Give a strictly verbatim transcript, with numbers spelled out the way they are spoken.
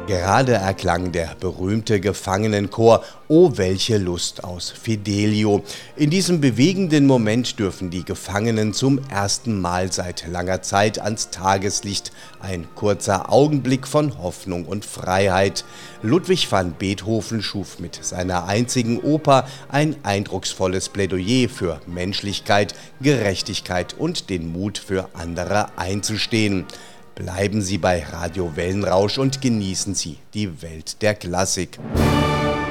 Gerade erklang der berühmte Gefangenenchor „O welche Lust“ aus Fidelio. In diesem bewegenden Moment dürfen die Gefangenen zum ersten Mal seit langer Zeit ans Tageslicht. Ein kurzer Augenblick von Hoffnung und Freiheit. Ludwig van Beethoven schuf mit seiner einzigen Oper ein eindrucksvolles Plädoyer für Menschlichkeit, Gerechtigkeit und den Mut für andere einzustehen. Bleiben Sie bei Radio Wellenrausch und genießen Sie die Welt der Klassik.